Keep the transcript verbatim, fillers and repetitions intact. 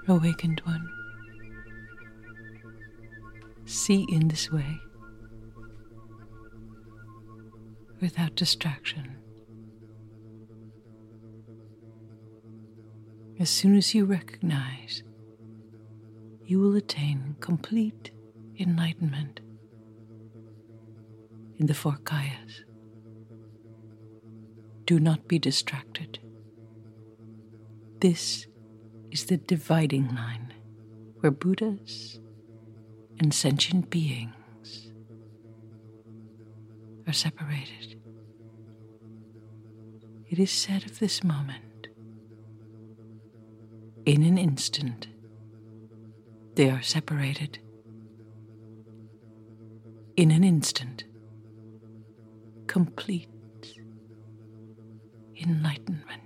Awakened one, see in this way, without distraction. As soon as you recognize, you will attain complete enlightenment in the four kayas. Do not be distracted. This is the dividing line where Buddhas and sentient beings are separated. It is said of this moment, in an instant, they are separated. In an instant, complete enlightenment.